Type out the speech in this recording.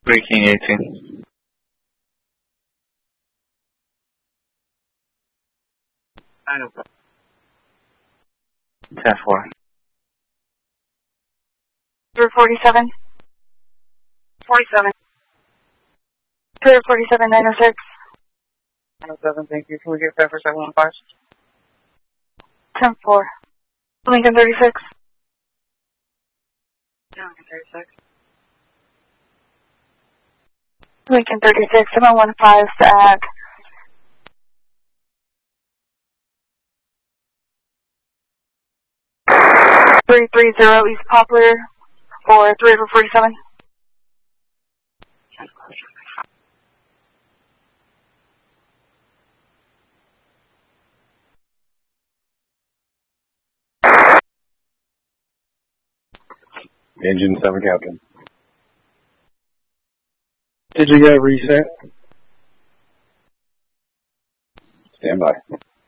Breaking 18. I know. 10-4. 347. 47. 347, 906. 907, thank you. Can we get that for 715? 10-4. Lincoln 36. Lincoln 36. Lincoln 36, 715, SAG. .330 East Poplar for 347. Engine 7, Captain. Did you get reset? Stand by.